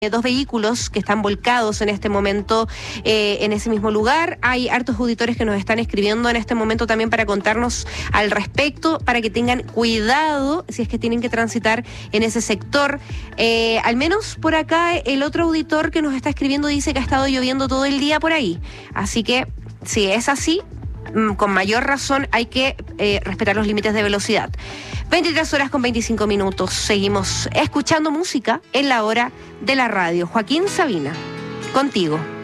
Dos vehículos que están volcados en este momento en ese mismo lugar. Hay hartos auditores que nos están escribiendo en este momento también para contarnos al respecto, para que tengan cuidado si es que tienen que transitar en ese sector. Al menos por acá el otro auditor que nos está escribiendo dice que ha estado lloviendo todo el día por ahí. Así que si es así, con mayor razón hay que respetar los límites de velocidad. 23:25. Seguimos escuchando música en la hora de la radio. Joaquín Sabina, contigo.